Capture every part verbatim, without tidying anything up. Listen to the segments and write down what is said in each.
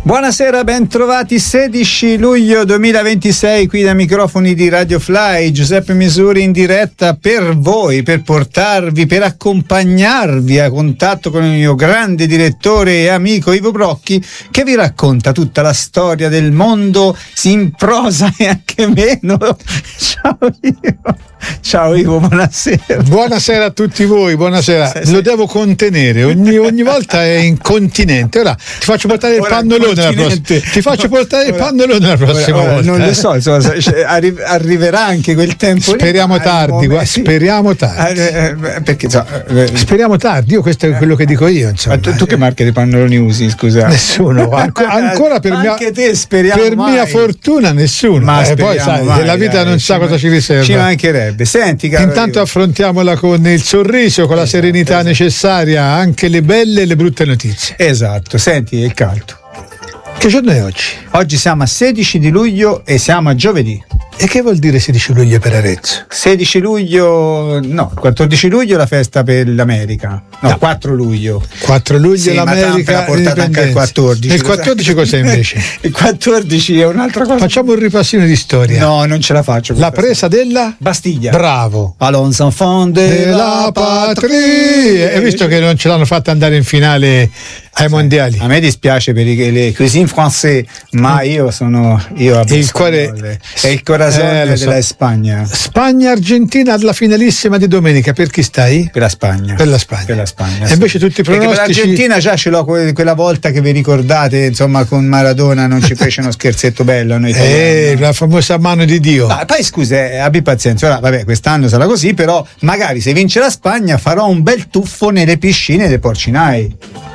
Buonasera, ben trovati. Sedici luglio duemilaventisei, qui dai microfoni di Radio Fly, Giuseppe Misuri in diretta per voi, per portarvi, per accompagnarvi a contatto con il mio grande direttore e amico Ivo Brocchi, che vi racconta tutta la storia del mondo in prosa e anche meno. Ciao Ivo. Ciao Ivo, buonasera. Buonasera a tutti voi, buonasera. Sì, sì. Lo devo contenere, ogni, ogni volta è incontinente. Ora ti faccio portare il pannolone la prossima. Ti faccio portare ora, il pannolone la prossima ora, volta. Non lo so, insomma, arri- arriverà anche quel tempo. Speriamo lì, tardi, guarda, sì. speriamo tardi. Eh, perché, insomma, eh, speriamo tardi, io questo è quello che dico io. Insomma. Tu, tu che marche di pannoloni usi, scusa? Nessuno, Anco, ancora per, mia, anche te speriamo per mia fortuna nessuno. Ma eh, poi sai, mai, la vita dai, non sa cosa ci riserva. Ci mancherebbe. Senti, caro intanto io. affrontiamola con il sorriso, con la esatto, serenità esatto. necessaria, anche le belle e le brutte notizie. Esatto, senti il caldo. Che giorno è oggi? Oggi siamo a sedici di luglio e siamo a giovedì. E che vuol dire sedici luglio per Arezzo? sedici luglio, no, quattordici luglio è la festa per l'America. No, no. quattro luglio. quattro luglio sì, l'America l'ha portata anche al quattordici. Il quattordici cos'è invece? Il quattordici è un'altra cosa. Facciamo un ripassino di storia. No, non ce la faccio. La presa della Bastiglia. Bravo. Allons enfants de la patrie. E visto che non ce l'hanno fatta andare in finale ai mondiali. A me dispiace per i, le cuisine français, ma io sono io il cuore è il corazon eh, so. della Spagna. Spagna-Argentina alla finalissima di domenica. Per chi stai? Per la Spagna. Per la Spagna. Per la Spagna. E invece tutti i pronostici. Perché per l'Argentina già ce l'ho que- quella volta che vi ricordate, insomma, con Maradona non ci fece uno scherzetto bello a noi eh, la famosa mano di Dio. No, poi scusa, eh, abbi pazienza. Ora, vabbè, quest'anno sarà così, però magari se vince la Spagna farò un bel tuffo nelle piscine dei porcinai.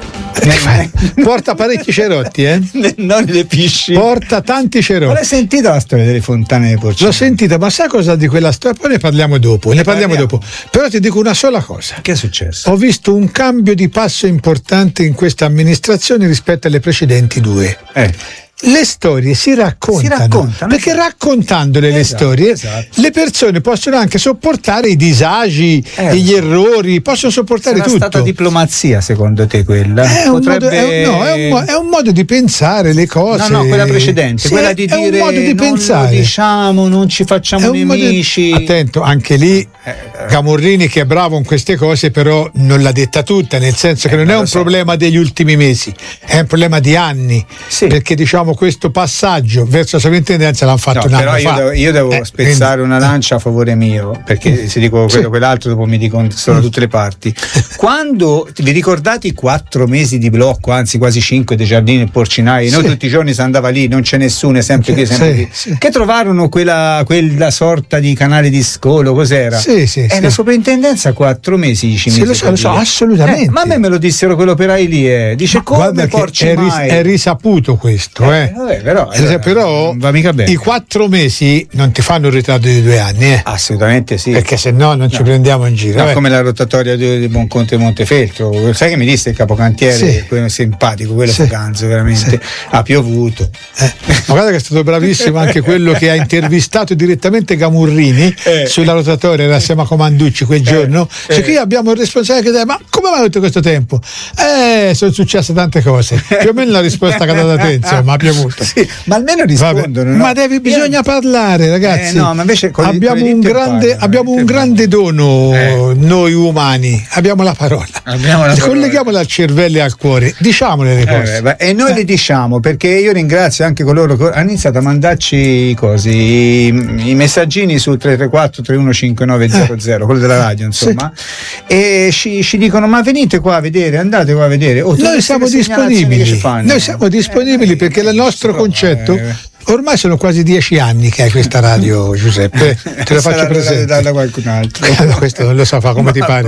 Porta parecchi cerotti, eh? Non le piscine. Porta tanti cerotti. Ma l'hai sentita la storia delle fontane dei porcinai? L'ho sentita, ma sai cosa di quella storia? Poi ne parliamo dopo. Ne, ne parliamo, parliamo dopo. Però ti dico una sola cosa. Che è successo? Ho visto un cambio di passo importante in questa amministrazione rispetto alle precedenti due. Eh. Le storie si raccontano, si raccontano perché raccontandole esatto, le storie esatto. le persone possono anche sopportare i disagi, eh, gli errori, possono sopportare sarà tutto. È stata diplomazia secondo te quella? È, Potrebbe... un, modo, è, un, no, è, un, è un modo di pensare le cose. No, no, quella precedente, sì, quella di è dire un modo di non pensare. lo diciamo, non ci facciamo nemici. Di... Attento, anche lì Camorrini, che è bravo in queste cose, però non l'ha detta tutta, nel senso che eh, non è un so. problema degli ultimi mesi, è un problema di anni, sì. perché diciamo questo passaggio verso la sovrintendenza l'hanno fatto no, un anno però io fa. devo, io devo eh, spezzare quindi, una lancia a favore mio, perché se dico quello sì. quell'altro dopo mi dicono da tutte le parti. Quando vi ricordate i quattro mesi di blocco, anzi quasi cinque, dei giardini e porcinai, sì. noi tutti i giorni si andava lì, non c'è nessuno, è sempre qui, sempre sì, qui. Sì. Che trovarono quella, quella sorta di canale di scolo, cos'era? Sì, sì, e sì. la sovrintendenza quattro mesi ci sì, mise lo so, lo so, assolutamente. Eh, ma a me me lo dissero quell'operai lì, eh. Dice ma come porci è, mai? Ris- è risaputo questo, eh. eh vabbè, però, eh, però va mica bene. I quattro mesi non ti fanno un ritardo di due anni, eh. Assolutamente sì. Perché se no non no. ci prendiamo in giro. No, come la rotatoria di, di Buonconte e Montefeltro. Sai che mi disse il capocantiere, sì. quello simpatico, quello sì. ganzo, veramente. Sì. Ha piovuto. Eh. Ma guarda che è stato bravissimo anche quello che ha intervistato direttamente Camurrini eh. sulla rotatoria, era assieme a Comanducci quel giorno. Eh. Cioè, qui abbiamo il responsabile che dice: ma come va tutto questo tempo? Eh, sono successe tante cose. Più o meno la risposta che ha dato te, insomma, ha piovuto. Sì, ma almeno rispondono. No? Ma devi, bisogna Io... parlare, ragazzi. Eh, no, ma invece con abbiamo un grande, parlano, abbiamo un grande dono eh. noi umani. Abbiamo la parola. Abbiamo la Colleghiamola al cervello e al cuore. Diciamole le cose. Eh, beh, e noi eh. le diciamo, perché io ringrazio anche coloro che hanno iniziato a mandarci così i, i messaggini su tre tre quattro tre uno cinque nove zero zero, eh. quello della radio, insomma. Sì. E ci, ci dicono: ma venite qua a vedere, andate qua a vedere. Oh, noi siamo disponibili. Noi siamo disponibili eh, perché il nostro concetto. Eh. Ormai sono quasi dieci anni che hai questa radio, Giuseppe, te lo faccio presente. Da, da qualcun altro. No, questo non lo so, fa come no, ti pare.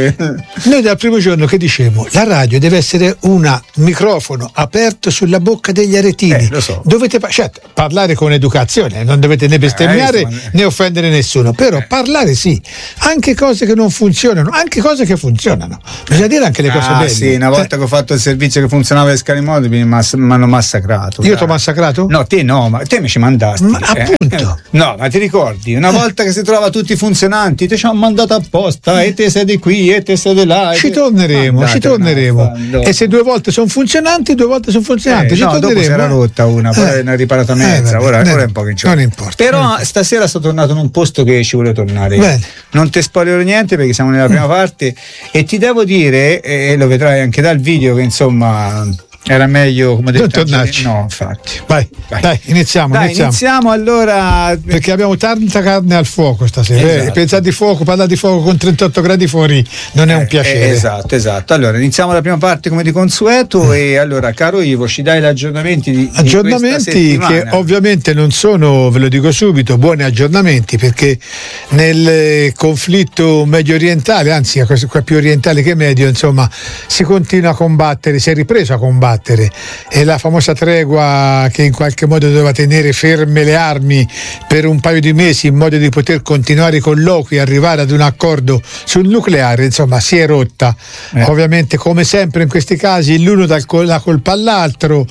Noi dal primo giorno che dicevamo la radio deve essere un microfono aperto sulla bocca degli aretini. Eh, lo so. Dovete cioè, parlare con educazione, non dovete né bestemmiare eh, né offendere nessuno, però eh. parlare sì, anche cose che non funzionano, anche cose che funzionano. Bisogna dire anche le cose ah, belle. Sì, una volta eh. che ho fatto il servizio che funzionava le scale mobili mi hanno massacrato. Io ti ho massacrato? No, te no. No, ma te mi ci mandasti. Ma eh. appunto. No, ma ti ricordi? Una volta che si trova tutti funzionanti, te ci hanno mandato apposta, e te sei di qui, e te sei di là. Ci te... torneremo, Mandate, ci torneremo. No, e se due volte sono funzionanti, due volte sono funzionanti. Eh, ci no, dopo si era rotta una, poi eh. ne ha riparata mezza, Eh, ora, vabbè, ora è un po' che non importa. Però non importa. Stasera sono tornato in un posto che ci volevo tornare. Bene. Non ti spoilerò niente perché siamo nella prima mm. parte, e ti devo dire, e lo vedrai anche dal video, che insomma era meglio, come detto, non tornarci. No, infatti. Vai, vai. Dai, iniziamo, Dai, iniziamo. iniziamo allora, perché abbiamo tanta carne al fuoco stasera. Esatto. Eh, pensare di fuoco, parlare di fuoco con trentotto gradi fuori non è eh, un piacere. Eh, esatto, esatto. Allora iniziamo la prima parte come di consueto, e allora, caro Ivo, ci dai gli aggiornamenti di, aggiornamenti di che ovviamente non sono, ve lo dico subito, buoni aggiornamenti, perché nel conflitto medio orientale, anzi qua più orientale che medio, insomma, si continua a combattere, si è ripreso a combattere, e la famosa tregua che in qualche modo doveva tenere ferme le armi per un paio di mesi in modo di poter continuare i colloqui e arrivare ad un accordo sul nucleare, insomma, si è rotta. Eh. Ovviamente, come sempre in questi casi, l'uno dà la colpa all'altro,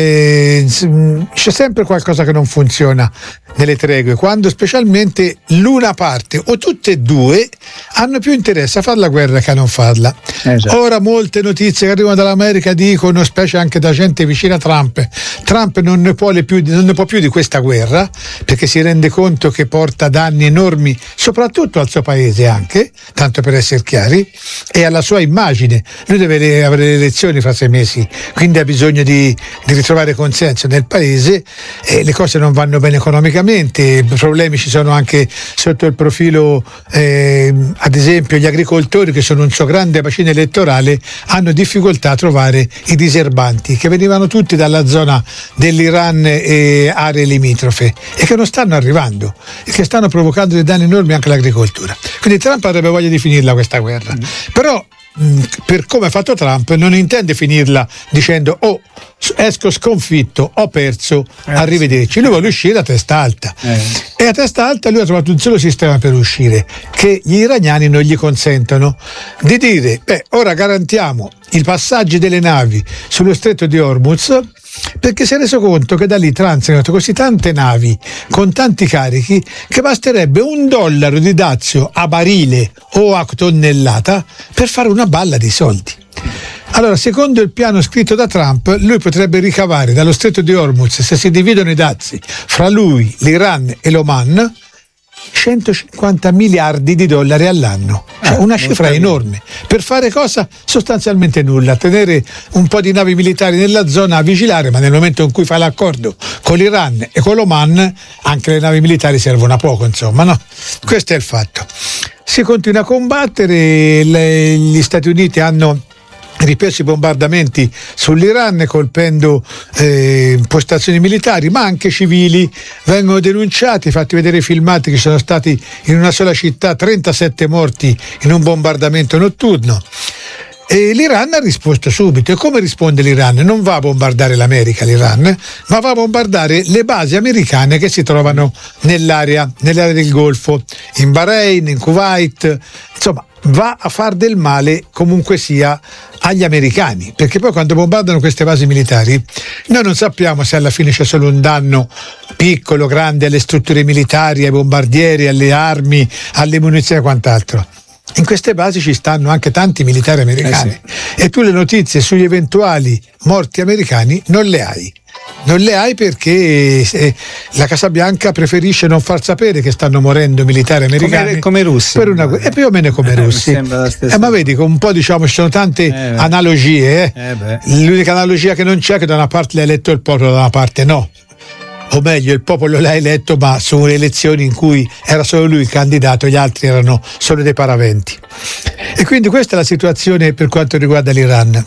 eh, c'è sempre qualcosa che non funziona nelle tregue, quando specialmente l'una parte o tutte e due hanno più interesse a fare la guerra che a non farla. Eh, ora molte notizie che arrivano dall'America dicono, specie anche da gente vicina a Trump, Trump non ne può più, non ne può più di questa guerra, perché si rende conto che porta danni enormi soprattutto al suo paese, anche, tanto per essere chiari, e alla sua immagine. Lui deve avere le elezioni fra sei mesi, quindi ha bisogno di, di ritrovare consenso nel paese, e le cose non vanno bene economicamente, problemi ci sono anche sotto il profilo, eh, ad esempio gli agricoltori, che sono un suo grande bacino elettorale, hanno difficoltà a trovare i diserbanti, che venivano tutti dalla zona dell'Iran e aree limitrofe, e che non stanno arrivando, e che stanno provocando dei danni enormi anche all'agricoltura. Quindi Trump avrebbe voglia di finirla questa guerra, mm. però mh, per come ha fatto Trump non intende finirla dicendo oh, esco sconfitto, ho perso, eh, arrivederci. Lui vuole uscire a testa alta, eh. e a testa alta lui ha trovato un solo sistema per uscire, che gli iraniani non gli consentono, di dire beh, ora garantiamo i passaggi delle navi sullo stretto di Hormuz, perché si è reso conto che da lì transitano così tante navi con tanti carichi che basterebbe un dollaro di dazio a barile o a tonnellata per fare una balla di soldi. Allora, secondo il piano scritto da Trump, lui potrebbe ricavare dallo stretto di Hormuz, se si dividono i dazi fra lui, l'Iran e l'Oman, centocinquanta miliardi di dollari all'anno, cioè una cifra enorme, per fare cosa? Sostanzialmente nulla, tenere un po' di navi militari nella zona a vigilare, ma nel momento in cui fa l'accordo con l'Iran e con l'Oman anche le navi militari servono a poco, insomma, no? Questo è il fatto. Si continua a combattere, le, gli Stati Uniti hanno ripreso i bombardamenti sull'Iran, colpendo eh, postazioni militari ma anche civili. Vengono denunciati, fatti vedere i filmati, che sono stati in una sola città trentasette morti in un bombardamento notturno. E l'Iran ha risposto subito. E come risponde l'Iran? Non va a bombardare l'America, l'Iran, ma va a bombardare le basi americane che si trovano nell'area, nell'area del Golfo, in Bahrain, in Kuwait, insomma va a far del male comunque sia agli americani, perché poi quando bombardano queste basi militari noi non sappiamo se alla fine c'è solo un danno piccolo, grande alle strutture militari, ai bombardieri, alle armi, alle munizioni e quant'altro. In queste basi ci stanno anche tanti militari americani, eh sì. E tu le notizie sugli eventuali morti americani non le hai. Non le hai perché eh, la Casa Bianca preferisce non far sapere che stanno morendo militari americani, come, come i russi, per una, è più o meno come i eh, russi, eh, ma vedi, un po' diciamo ci sono tante eh, analogie, eh. Eh, l'unica analogia che non c'è è che da una parte l'ha eletto il popolo, da una parte no, o meglio il popolo l'ha eletto ma su elezioni in cui era solo lui il candidato, gli altri erano solo dei paraventi. E quindi questa è la situazione per quanto riguarda l'Iran.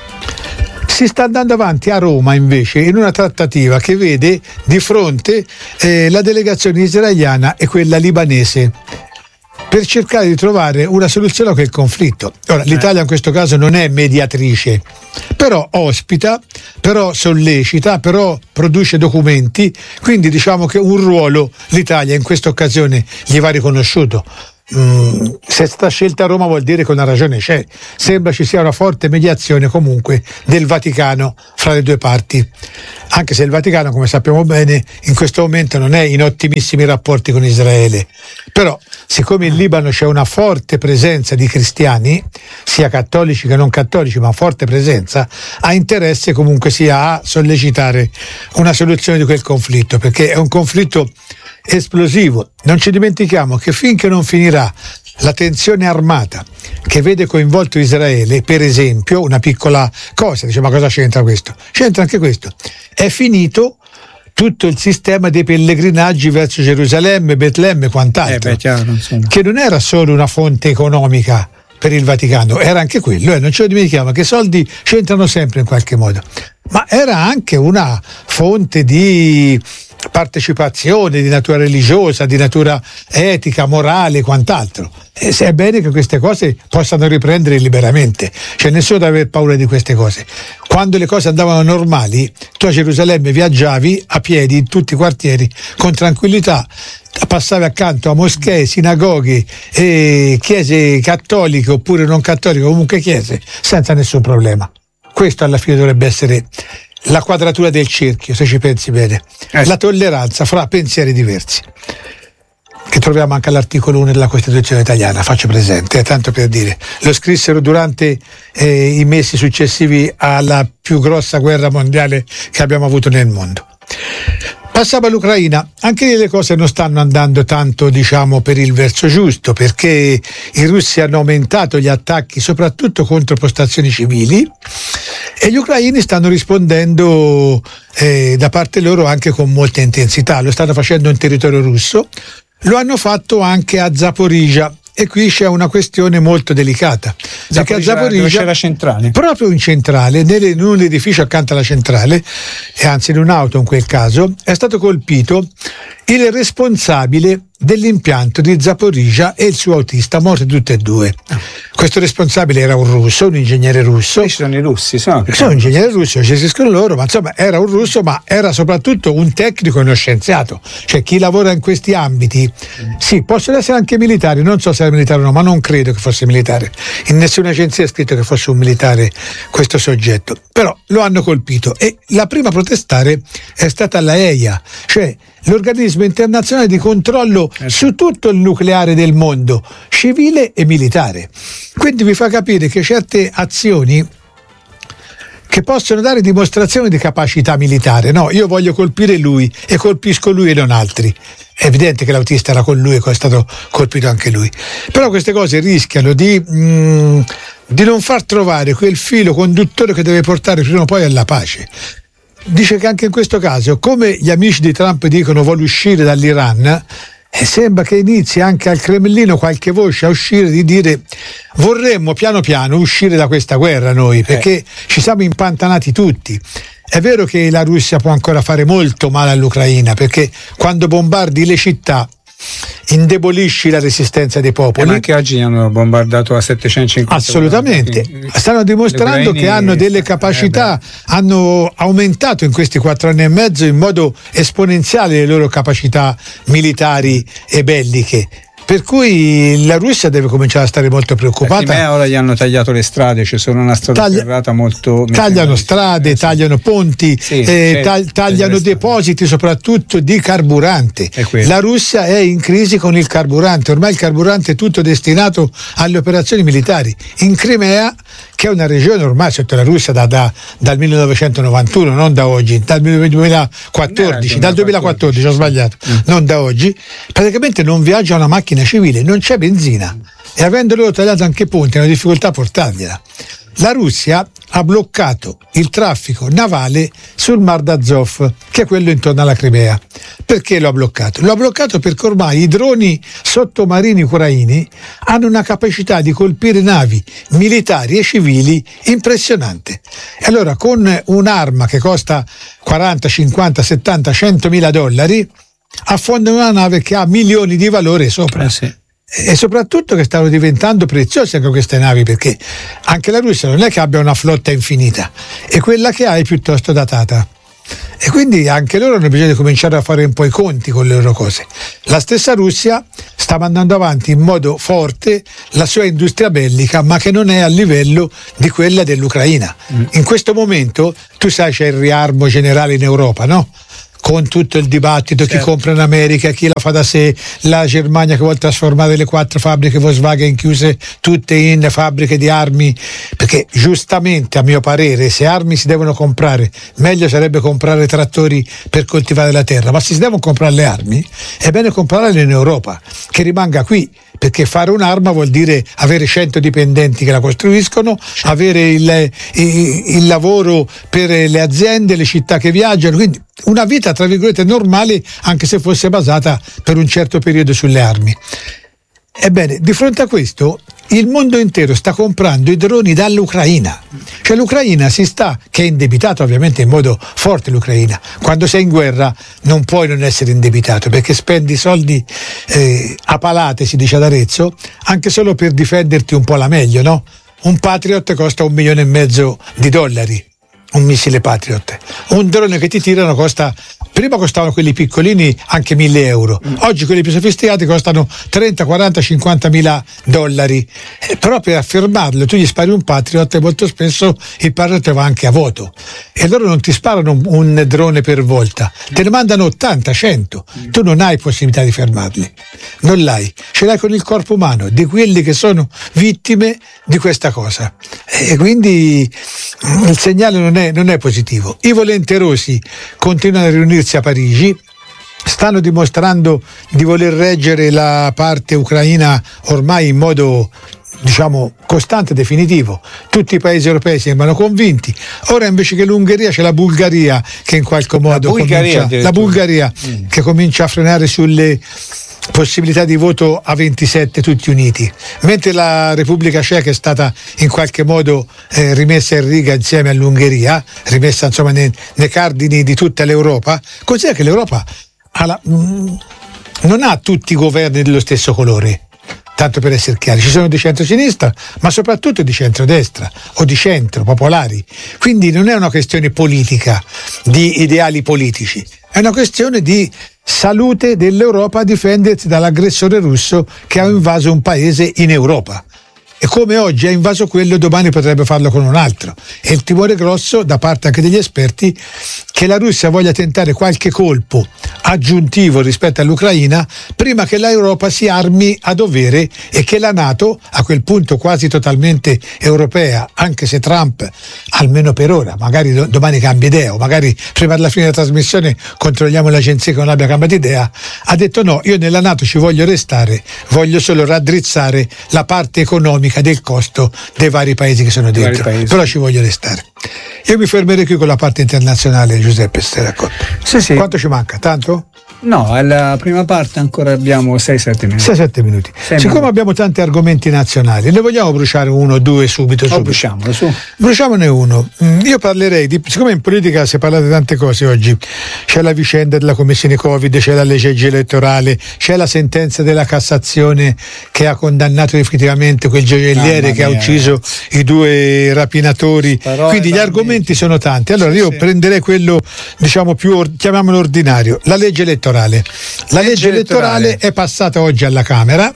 Si sta andando avanti a Roma invece in una trattativa che vede di fronte eh, la delegazione israeliana e quella libanese, per cercare di trovare una soluzione a quel conflitto. Ora, l'Italia in questo caso non è mediatrice, però ospita, però sollecita, però produce documenti, quindi diciamo che un ruolo l'Italia in questa occasione gli va riconosciuto. Mm, se è stata scelta a Roma vuol dire che una ragione c'è, sembra ci sia una forte mediazione comunque del Vaticano fra le due parti. anche se il Vaticano, come sappiamo bene, in questo momento non è in ottimissimi rapporti con Israele. Però, siccome in Libano c'è una forte presenza di cristiani, sia cattolici che non cattolici, ma forte presenza, ha interesse comunque sia a sollecitare una soluzione di quel conflitto, perché è un conflitto esplosivo. Non ci dimentichiamo che finché non finirà la tensione armata che vede coinvolto Israele, per esempio, una piccola cosa, dice, ma cosa c'entra questo? C'entra anche questo. È finito tutto il sistema dei pellegrinaggi verso Gerusalemme, Betlemme e quant'altro, eh beh, chiaro, che non era solo una fonte economica per il Vaticano, era anche quello, eh, non ce lo dimentichiamo, che soldi c'entrano sempre in qualche modo, ma era anche una fonte di partecipazione di natura religiosa, di natura etica, morale e quant'altro. E se è bene che queste cose possano riprendere liberamente, cioè nessuno deve aver paura di queste cose. Quando le cose andavano normali, tu a Gerusalemme viaggiavi a piedi in tutti i quartieri con tranquillità, passavi accanto a moschee, sinagoghe e chiese cattoliche oppure non cattoliche, comunque chiese, senza nessun problema. Questo alla fine dovrebbe essere la quadratura del cerchio, se ci pensi bene, eh. la tolleranza fra pensieri diversi, che troviamo anche all'articolo uno della Costituzione italiana, faccio presente, eh, tanto per dire, lo scrissero durante eh, i mesi successivi alla più grossa guerra mondiale che abbiamo avuto nel mondo. Passiamo all'Ucraina, anche lì le cose non stanno andando tanto, diciamo, per il verso giusto, perché i russi hanno aumentato gli attacchi soprattutto contro postazioni civili e gli ucraini stanno rispondendo eh, da parte loro anche con molta intensità. Lo stanno facendo in territorio russo, lo hanno fatto anche a Zaporizhzhia. E qui c'è una questione molto delicata, perché a Zaporizhzhia, dove c'è la centrale, proprio in centrale, in un edificio accanto alla centrale, e anzi in un'auto in quel caso, è stato colpito il responsabile dell'impianto di Zaporizhzhia e il suo autista, morti tutti e due. Questo responsabile era un russo, un ingegnere russo. Ci sono i russi, sono, sono ingegneri russi, ci escono loro, ma insomma era un russo, ma era soprattutto un tecnico e uno scienziato. Cioè chi lavora in questi ambiti, sì, possono essere anche militari, non so se era militare o no, ma non credo che fosse militare. In nessuna agenzia è scritto che fosse un militare questo soggetto, però lo hanno colpito e la prima a protestare è stata la E I A, cioè l'organismo internazionale di controllo su tutto il nucleare del mondo, civile e militare. Quindi vi fa capire che certe azioni che possono dare dimostrazione di capacità militare, no, io voglio colpire lui e colpisco lui e non altri. È evidente che l'autista era con lui e è stato colpito anche lui. Però queste cose rischiano di, mh, di non far trovare quel filo conduttore che deve portare prima o poi alla pace. Dice che anche in questo caso, come gli amici di Trump dicono vuole uscire dall'Iran, e sembra che inizi anche al Cremlino qualche voce a uscire di dire vorremmo piano piano uscire da questa guerra noi, perché eh. ci siamo impantanati tutti. È vero che la Russia può ancora fare molto male all'Ucraina, perché quando bombardi le città indebolisci la resistenza dei popoli. Ma anche oggi hanno bombardato a settecentocinquanta. Assolutamente, stanno dimostrando che hanno delle capacità, eh hanno aumentato in questi quattro anni e mezzo in modo esponenziale le loro capacità militari e belliche. Per cui la Russia deve cominciare a stare molto preoccupata. Crimea ora gli hanno tagliato le strade, c'è solo una strada Taglia, ferrata molto. Tagliano strade, tagliano ponti, sì, eh, tag, tagliano depositi soprattutto di carburante. La Russia è in crisi con il carburante, ormai il carburante è tutto destinato alle operazioni militari. In Crimea, che è una regione ormai sotto la Russia da, da, dal millenovecentonovantuno, non da oggi, dal duemilaquattordici, dal duemilaquattordici ho sbagliato, mm. non da oggi, praticamente non viaggia una macchina civile, non c'è benzina e avendo loro tagliato anche ponti hanno difficoltà a portargliela. La Russia ha bloccato il traffico navale sul Mar d'Azov, che è quello intorno alla Crimea. Perché lo ha bloccato? Lo ha bloccato perché ormai i droni sottomarini ucraini hanno una capacità di colpire navi militari e civili impressionante. E allora con un'arma che costa quaranta, cinquanta, settanta, centomila dollari affondano una nave che ha milioni di valore sopra. Eh sì. E soprattutto che stanno diventando preziose anche queste navi, perché anche la Russia non è che abbia una flotta infinita e quella che ha è piuttosto datata e quindi anche loro hanno bisogno di cominciare a fare un po' i conti con le loro cose. La stessa Russia sta mandando avanti in modo forte la sua industria bellica, ma che non è a livello di quella dell'Ucraina. Mm. In questo momento, tu sai, c'è il riarmo generale in Europa, no? Con tutto il dibattito, certo. Chi compra in America, chi la fa da sé, la Germania che vuole trasformare le quattro fabbriche Volkswagen chiuse tutte in fabbriche di armi, perché giustamente, a mio parere, se armi si devono comprare, meglio sarebbe comprare trattori per coltivare la terra, ma se si devono comprare le armi è bene comprarle in Europa, che rimanga qui, perché fare un'arma vuol dire avere cento dipendenti che la costruiscono, avere il, il, il lavoro per le aziende, le città che viaggiano, quindi una vita tra virgolette normale, anche se fosse basata per un certo periodo sulle armi. Ebbene, di fronte a questo il mondo intero sta comprando i droni dall'Ucraina, cioè l'Ucraina si sta, che è indebitata ovviamente in modo forte l'Ucraina, quando sei in guerra non puoi non essere indebitato, perché spendi soldi eh, a palate, si dice ad Arezzo, anche solo per difenderti un po' la meglio, no? Un Patriot costa un milione e mezzo di dollari, un missile Patriot. Un drone che ti tirano costa, prima costavano quelli piccolini anche mille euro, oggi quelli più sofisticati costano trenta, quaranta, cinquanta mila dollari, eh, però per affermarlo tu gli spari un Patriot e molto spesso il Patriot va anche a vuoto, e loro non ti sparano un, un drone per volta, te ne mandano ottanta, cento, tu non hai possibilità di fermarli, non l'hai, ce l'hai con il corpo umano di quelli che sono vittime di questa cosa, e quindi il segnale non è, non è positivo. I volenterosi continuano a riunirsi a Parigi, stanno dimostrando di voler reggere la parte ucraina ormai in modo, diciamo, costante e definitivo. Tutti i paesi europei sembrano convinti. Ora invece che l'Ungheria c'è la Bulgaria che in qualche modo la Bulgaria, comincia, la Bulgaria mm. che comincia a frenare sulle possibilità di voto a ventisette tutti uniti, mentre la Repubblica Ceca è stata in qualche modo eh, rimessa in riga insieme all'Ungheria, rimessa insomma nei, nei cardini di tutta l'Europa. Considera che l'Europa ha la, mh, non ha tutti i governi dello stesso colore, tanto per essere chiari, ci sono di centro-sinistra ma soprattutto di centrodestra o di centro, popolari, quindi non è una questione politica, di ideali politici, è una questione di salute dell'Europa a difendersi dall'aggressore russo che ha invaso un paese in Europa. E come oggi ha invaso quello, domani potrebbe farlo con un altro. E il timore grosso, da parte anche degli esperti, che la Russia voglia tentare qualche colpo aggiuntivo rispetto all'Ucraina prima che l'Europa si armi a dovere e che la NATO, a quel punto quasi totalmente europea, anche se Trump, almeno per ora, magari domani cambia idea o magari prima della fine della trasmissione controlliamo l'agenzia che non abbia cambiato idea, ha detto no, io nella NATO ci voglio restare, voglio solo raddrizzare la parte economica del costo dei vari paesi che sono dentro, però ci voglio restare. Io mi fermerei qui con la parte internazionale, Giuseppe, se sei d'accordo. Sì, sì. Quanto ci manca? Tanto? No, alla prima parte ancora abbiamo sei sette minuti. sei sette minuti. sei Siccome minuti. abbiamo tanti argomenti nazionali, ne vogliamo bruciare uno o due subito? subito. Oh, bruciamolo, su. Bruciamone uno. Io parlerei di, siccome in politica si parla di tante cose oggi, c'è la vicenda della commissione Covid, c'è la legge elettorale, c'è la sentenza della Cassazione che ha condannato definitivamente quel gioielliere che ha ucciso i due rapinatori. Parole, quindi gli argomenti sono tanti. Allora sì, io sì. prenderei quello, diciamo, più or- chiamiamolo ordinario, la legge elettorale. La legge, legge elettorale, elettorale è passata oggi alla Camera,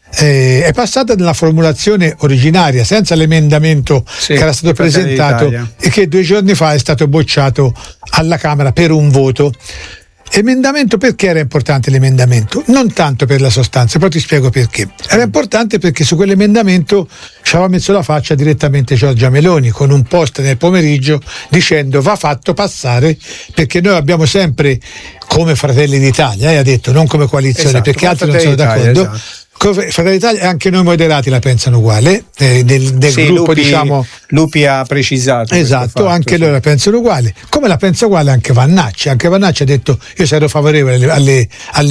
eh, è passata nella formulazione originaria, senza l'emendamento sì, che era stato presentato e che due giorni fa è stato bocciato alla Camera per un voto. Emendamento, perché era importante l'emendamento? Non tanto per la sostanza, però ti spiego perché. Era importante perché su quell'emendamento ci aveva messo la faccia direttamente Giorgia Meloni con un post nel pomeriggio dicendo va fatto passare, perché noi abbiamo sempre, come Fratelli d'Italia, eh, ha detto, non come coalizione, esatto, perché altri non sono d'accordo. Esatto. Fratelli d'Italia e anche noi moderati la pensano uguale, eh, nel, nel sì, gruppo Lupi, diciamo Lupi ha precisato, esatto, fatto, anche sì. loro la pensano uguale, come la pensa uguale anche Vannacci. Anche Vannacci ha detto io sarò favorevole alle, alle,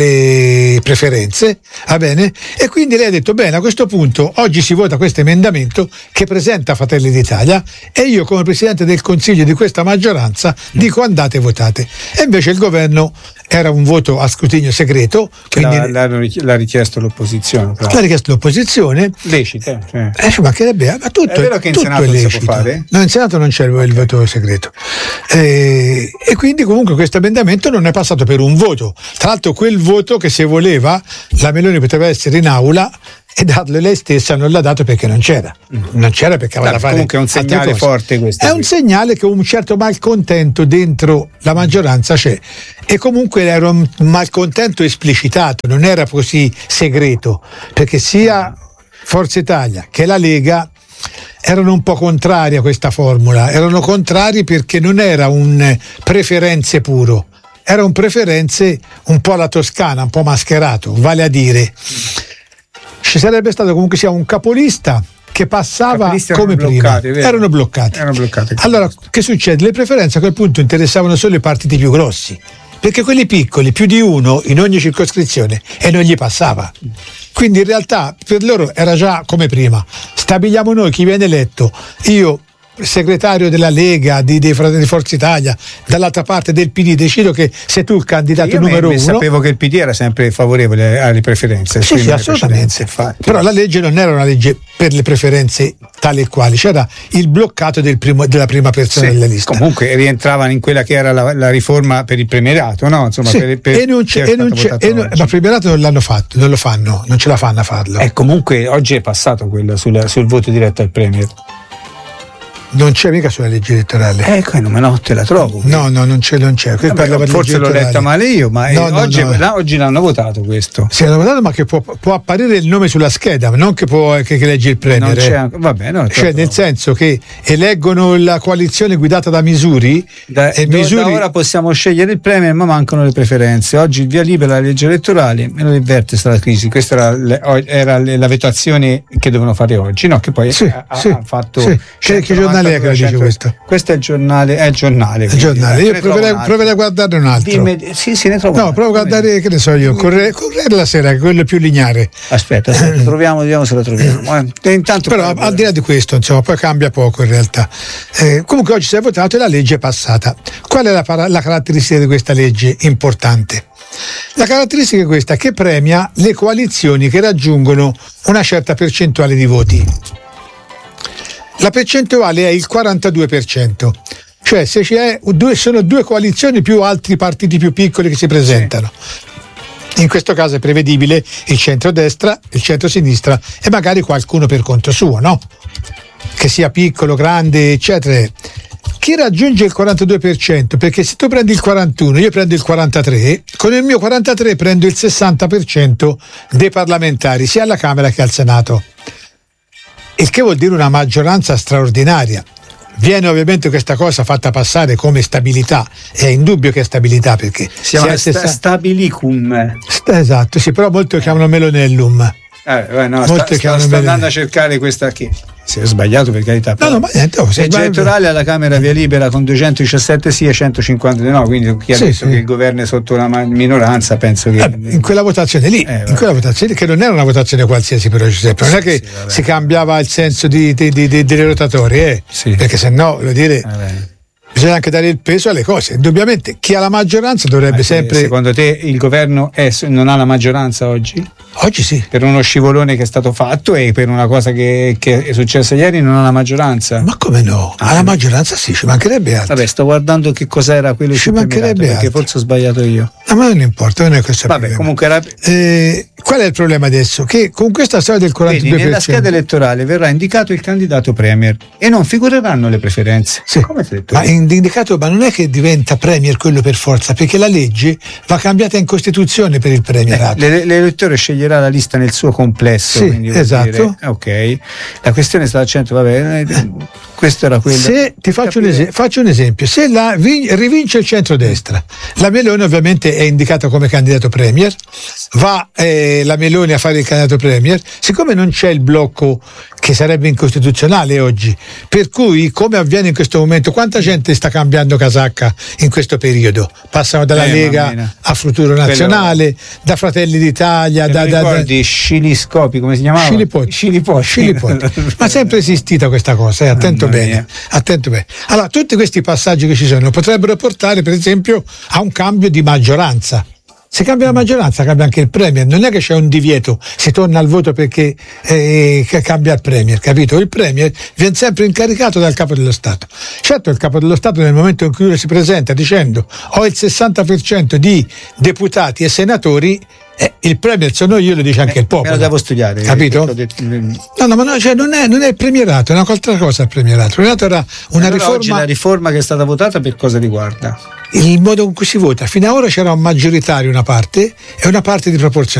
alle preferenze, va bene, e quindi lei ha detto bene, a questo punto oggi si vota questo emendamento che presenta Fratelli d'Italia e io come Presidente del Consiglio di questa maggioranza dico andate e votate, e invece il governo era un voto a scrutinio segreto, quindi l'ha, l'ha richiesto l'opposizione. l'opposizione. Però. L'ha richiesto l'opposizione. Lecita. Cioè. Eh, ci mancherebbe, ma tutto è, vero che in tutto Senato è non lecito. si può fare? No, in Senato non c'è il, il voto segreto. Eh, e quindi comunque questo emendamento non è passato per un voto. Tra l'altro quel voto che se voleva la Meloni poteva essere in aula e darlo lei stessa non l'ha dato perché non c'era. Non c'era perché aveva da fare. Comunque è un segnale forte questo. È un segnale che un certo malcontento dentro la maggioranza c'è. E comunque era un malcontento esplicitato, non era così segreto, perché sia Forza Italia che la Lega erano un po' contrari a questa formula, erano contrari perché non era un preferenze puro, era un preferenze un po' alla toscana, un po' mascherato, vale a dire ci sarebbe stato comunque sia un capolista che passava come erano prima, bloccati, erano bloccati. erano bloccati. Allora che succede? Le preferenze a quel punto interessavano solo i partiti più grossi, perché quelli piccoli, più di uno in ogni circoscrizione, e non gli passava. Quindi in realtà per loro era già come prima, stabiliamo noi chi viene eletto, io segretario della Lega, di, di Forza Italia, dall'altra parte del P D decido che sei tu il candidato io numero me, uno. Sapevo che il P D era sempre favorevole alle preferenze. Sì, sì, assolutamente. Preferenze, però la legge non era una legge per le preferenze tali e quali, c'era il bloccato del primo, della prima persona sì, della lista. Comunque rientravano in quella che era la, la riforma per il premierato, no? Insomma, sì, per, per e non c'è, e non c'è, e non, ma il premierato non l'hanno fatto, non lo fanno, non ce la fanno a farlo. E comunque oggi è passato quello sul, sul voto diretto al premier. Non c'è mica sulla legge elettorale. Ecco, non me no, te la trovo. Qui. No, no, non c'è, non c'è. Vabbè, forse l'ho letta male io, ma no, no, oggi, no. là, oggi l'hanno votato questo. Sì, l'hanno votato, ma che può, può apparire il nome sulla scheda, non che può che, che leggi il premier. Non c'è anche, vabbè, no, cioè, nel senso che eleggono la coalizione guidata da Misuri. Da, e do, Misuri... da ora possiamo scegliere il premier, ma mancano le preferenze. Oggi il via libera alla legge elettorale e non inverte sta la crisi. Questa era, le, era le, la votazione che dovevano fare oggi, no? Che poi sì, ha, sì, ha fatto. Sì. Che, che giornale è che lo dice questo? Questo è il giornale, è il giornale. È il giornale. Io proverei, proverei a guardarne un altro. Dimmi, sì, sì, ne trovo. No, provo a guardare, che ne so io, Corriere, Corriere la Sera, che è quello più lineare. Aspetta, aspetta troviamo, vediamo se lo troviamo. Eh. Intanto però al di là di questo, insomma, poi cambia poco in realtà. Eh, comunque oggi si è votato e la legge è passata. Qual è la, para- la caratteristica di questa legge importante? La caratteristica è questa, che premia le coalizioni che raggiungono una certa percentuale di voti. La percentuale è il quarantadue per cento, cioè se c'è due, sono due coalizioni più altri partiti più piccoli che si presentano. Sì. In questo caso è prevedibile il centrodestra, il centrosinistra e magari qualcuno per conto suo, no? Che sia piccolo, grande, eccetera. Chi raggiunge il quarantadue per cento, perché se tu prendi il quarantuno, io prendo il quarantatré, con il mio quarantatré prendo il sessanta per cento dei parlamentari, sia alla Camera che al Senato. Il che vuol dire una maggioranza straordinaria. Viene ovviamente questa cosa fatta passare come stabilità, è indubbio che è stabilità perché si chiama sta, sta, stabilicum. Sta, esatto, sì, però molti lo chiamano melonellum. Eh, beh, no, sta, sta, sta andando a cercare questa qui. Si è sbagliato per carità. No, no, ma niente, oh, legge elettorale alla Camera via libera con duecentodiciassette sì e centocinquanta no, quindi chi ha sì, detto sì. che il governo è sotto la minoranza penso che eh, in quella votazione lì eh, in quella votazione che non era una votazione qualsiasi però Giuseppe, non è che sì, si cambiava il senso di, di, di, di, delle rotatorie eh, sì. Perché se no voglio dire vabbè. Bisogna anche dare il peso alle cose. Indubbiamente chi ha la maggioranza dovrebbe eh, sempre. Secondo te il governo è, non ha la maggioranza oggi? Oggi sì. Per uno scivolone che è stato fatto e per una cosa che, che è successa ieri non ha la maggioranza? Ma come no? Ha la maggioranza sì, ci mancherebbe altro. Vabbè, sto guardando che cos'era quello ci mancherebbe perché forse ho sbagliato io. No, ma non importa, non è questo il Vabbè, problema. Comunque era... eh, qual è il problema adesso? Che con questa storia del quarantadue per cento vedi, nella scheda elettorale verrà indicato il candidato premier e non figureranno le preferenze. Sì. Come hai detto? Ma indicato, ma non è che diventa premier quello per forza, perché la legge va cambiata in Costituzione per il premierato. Eh, l'elettore sceglierà la lista nel suo complesso. Sì, esatto. Dire, ok, la questione sta al centro, vabbè, questo era quello. Se ti faccio un, es- faccio un esempio, se la vin- rivince il centrodestra, la Meloni ovviamente è indicata come candidato premier, va eh, la Meloni a fare il candidato premier, siccome non c'è il blocco che sarebbe incostituzionale oggi, per cui come avviene in questo momento, quanta gente sta cambiando casacca in questo periodo? Passano dalla eh, Lega a Futuro Nazionale, quello... da Fratelli d'Italia, da, da, da Sciliscopi, come si chiamava? Scilipoti. Scilipoti. Scilipoti. Ma sempre esistita questa cosa, eh? attento bene, attento bene. Allora, tutti questi passaggi che ci sono potrebbero portare, per esempio, a un cambio di maggioranza. Se cambia la maggioranza cambia anche il premier, non è che c'è un divieto, si torna al voto perché eh, cambia il premier, capito? Il premier viene sempre incaricato dal capo dello Stato. Certo, il capo dello Stato nel momento in cui lui si presenta dicendo ho il sessanta per cento di deputati e senatori, eh, il premier sono io, lo dice anche eh, il popolo. Me lo devo studiare, capito? No, no, ma no, cioè non, è, non è il premierato, è un'altra cosa il premierato. Il premierato era una allora, riforma. Oggi la riforma che è stata votata per cosa riguarda? Il modo in cui si vota. Fino ad ora c'era un maggioritario una parte e una parte di proporzionale.